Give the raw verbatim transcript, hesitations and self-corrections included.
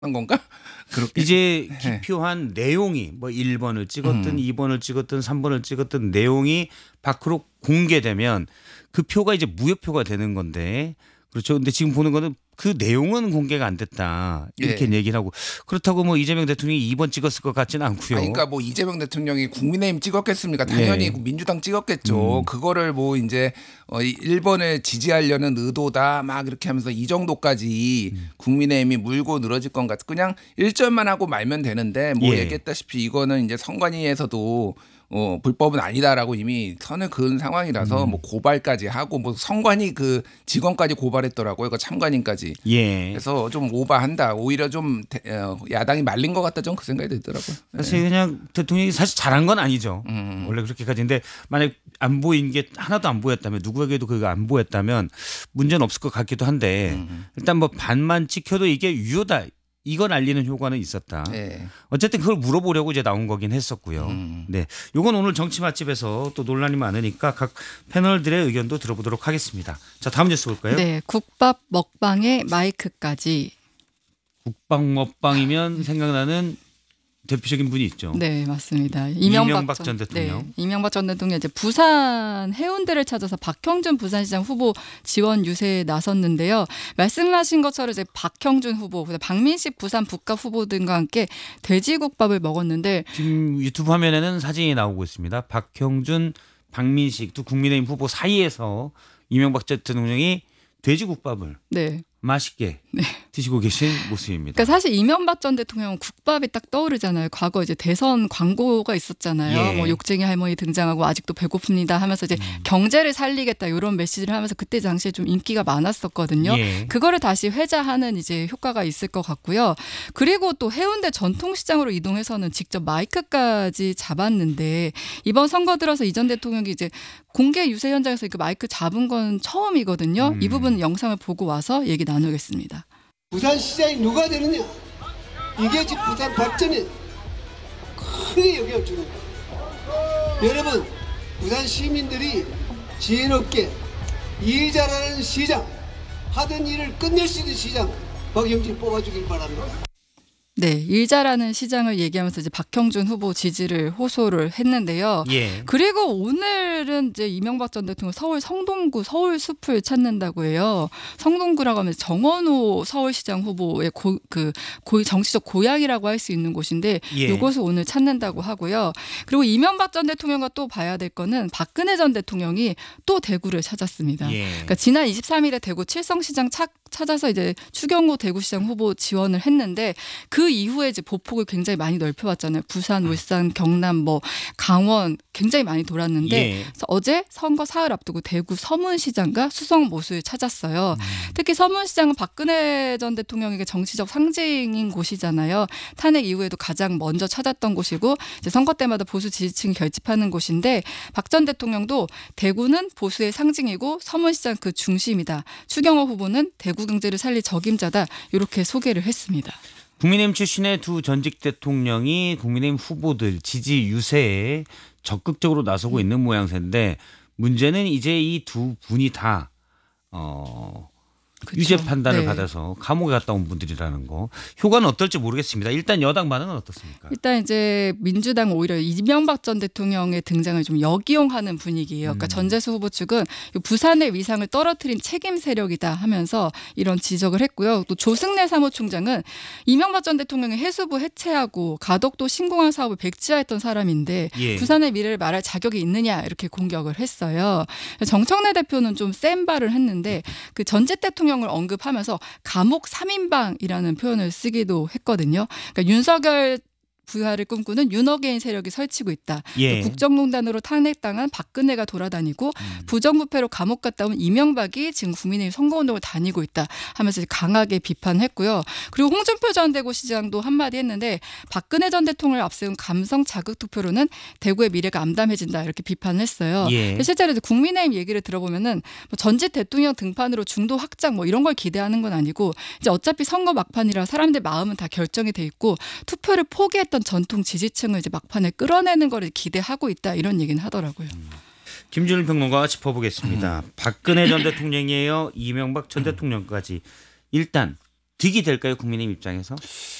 건가? 그렇게 이제 네. 기표한 내용이 뭐 일 번을 찍었든 음. 이 번을 찍었든 삼 번을 찍었든 내용이 밖으로 공개되면 그 표가 이제 무효표가 되는 건데 그렇죠. 근데 지금 보는 거는 그 내용은 공개가 안 됐다 이렇게 예. 얘기를 하고 그렇다고 뭐 이재명 대통령이 이 번 찍었을 것 같지는 않고요. 아니 그러니까 뭐 이재명 대통령이 국민의힘 찍었겠습니까? 당연히 예. 민주당 찍었겠죠. 음. 그거를 뭐 이제 어 일 번을 지지하려는 의도다 막 이렇게 하면서 이 정도까지 음. 국민의힘이 물고 늘어질 건 같아. 그냥 일 절만 하고 말면 되는데 뭐 예. 얘기했다시피 이거는 이제 선관위에서도 어 불법은 아니다라고 이미 선을 그은 상황이라서 음. 뭐 고발까지 하고 뭐 선관위 그 직원까지 고발했더라고요. 그 참관인까지. 예. 그래서 좀 오바한다. 오히려 좀 대- 어, 야당이 말린 것 같다. 좀 그 생각이 들더라고요. 사실 그냥 대통령이 사실 잘한 건 아니죠. 음. 원래 그렇게까지인데 만약 안 보인 게 하나도 안 보였다면 누구에게도 그거 안 보였다면 문제는 없을 것 같기도 한데 음. 일단 뭐 반만 찍혀도 이게 유효다. 이건 알리는 효과는 있었다. 예. 어쨌든 그걸 물어보려고 이제 나온 거긴 했었고요. 음. 네, 요건 오늘 정치 맛집에서 또 논란이 많으니까 각 패널들의 의견도 들어보도록 하겠습니다. 자, 다음 뉴스 볼까요? 네, 국밥 먹방에 마이크까지. 국방 먹방이면 생각나는 대표적인 분이 있죠. 네, 맞습니다. 이명박 전 대통령. 네, 이명박 전 대통령 이제 부산 해운대를 찾아서 박형준 부산시장 후보 지원 유세에 나섰는데요. 말씀하신 것처럼 이제 박형준 후보, 그다음 박민식 부산 북갑 후보 등과 함께 돼지국밥을 먹었는데 지금 유튜브 화면에는 사진이 나오고 있습니다. 박형준, 박민식 두 국민의힘 후보 사이에서 이명박 전 대통령이 돼지국밥을 네. 맛있게 네. 드시고 계신 모습입니다. 그러니까 사실 이명박 전 대통령은 국밥이 딱 떠오르잖아요. 과거 이제 대선 광고가 있었잖아요. 예. 뭐 욕쟁이 할머니 등장하고 아직도 배고픕니다 하면서 이제 음. 경제를 살리겠다 이런 메시지를 하면서 그때 당시에 좀 인기가 많았었거든요. 예. 그거를 다시 회자하는 이제 효과가 있을 것 같고요. 그리고 또 해운대 전통시장으로 이동해서는 직접 마이크까지 잡았는데 이번 선거 들어서 이 전 대통령이 이제 공개 유세 현장에서 그 마이크 잡은 건 처음이거든요. 음. 이 부분 영상을 보고 와서 얘기 나누겠습니다. 부산시장이 누가 되느냐, 이게 지금 부산 발전에 크게 영향을 주는 거예요. 여러분, 부산 시민들이 지혜롭게 일 잘하는 시장, 하던 일을 끝낼 수 있는 시장 박영진 뽑아주길 바랍니다. 네, 일자라는 시장을 얘기하면서 이제 박형준 후보 지지를 호소를 했는데요. 예. 그리고 오늘은 이제 이명박 전 대통령 서울 성동구 서울 숲을 찾는다고 해요. 성동구라고 하면 정원호 서울시장 후보의 고, 그 고, 정치적 고향이라고 할 수 있는 곳인데 예. 이곳을 오늘 찾는다고 하고요. 그리고 이명박 전 대통령과 또 봐야 될 거는 박근혜 전 대통령이 또 대구를 찾았습니다. 예. 그러니까 지난 이십삼 일에 대구 칠성시장 찾, 찾아서 이제 추경호 대구시장 후보 지원을 했는데 그 이후에 이제 보폭을 굉장히 많이 넓혀왔잖아요. 부산, 울산, 경남, 뭐 강원 굉장히 많이 돌았는데 예. 그래서 어제 선거 사흘 앞두고 대구 서문시장과 수성 모수를 찾았어요. 음. 특히 서문시장은 박근혜 전 대통령에게 정치적 상징인 곳이잖아요. 탄핵 이후에도 가장 먼저 찾았던 곳이고 이제 선거 때마다 보수 지지층이 결집하는 곳인데 박 전 대통령도 대구는 보수의 상징이고 서문시장 그 중심이다. 추경호 후보는 대구 경제를 살릴 적임자다. 이렇게 소개를 했습니다. 국민의힘 출신의 두 전직 대통령이 국민의힘 후보들 지지 유세에 적극적으로 나서고 있는 모양새인데 문제는 이제 이 두 분이 다 어, 그쵸. 유죄 판단을 네. 받아서 감옥에 갔다 온 분들이라는 거. 효과는 어떨지 모르겠습니다. 일단 여당 반응은 어떻습니까? 일단 이제 민주당 오히려 이명박 전 대통령의 등장을 좀 역이용하는 분위기예요. 그러니까 음. 전재수 후보 측은 부산의 위상을 떨어뜨린 책임 세력이다 하면서 이런 지적을 했고요. 또 조승래 사무총장은 이명박 전 대통령이 해수부 해체하고 가덕도 신공항 사업을 백지화했던 사람인데 예. 부산의 미래를 말할 자격이 있느냐 이렇게 공격을 했어요. 정청래 대표는 좀 센 발을 했는데 그 전직 대통령을 언급하면서 감옥 삼 인방이라는 표현을 쓰기도 했거든요. 그러니까 윤석열 부활을 꿈꾸는 윤어게인 세력이 설치고 있다. 예. 또 국정농단으로 탄핵당한 박근혜가 돌아다니고 음. 부정부패로 감옥 갔다 온 이명박이 지금 국민의힘 선거운동을 다니고 있다 하면서 강하게 비판했고요. 그리고 홍준표 전 대구시장도 한마디 했는데 박근혜 전 대통령을 앞세운 감성 자극 투표로는 대구의 미래가 암담해진다 이렇게 비판을 했어요. 예. 실제로 이제 국민의힘 얘기를 들어보면은 뭐 전직 대통령 등판으로 중도 확장 뭐 이런 걸 기대하는 건 아니고 이제 어차피 선거 막판이라 사람들 마음은 다 결정이 돼 있고 투표를 포기했던 전통 지지층을 이제 막판에 끌어내는 거를 기대하고 있다 이런 얘기는 하더라고요. 김준일 평론가와 짚어보겠습니다. 박근혜 전 대통령이에요. 이명박 전 대통령까지 일단 득이 될까요, 국민의힘 입장에서?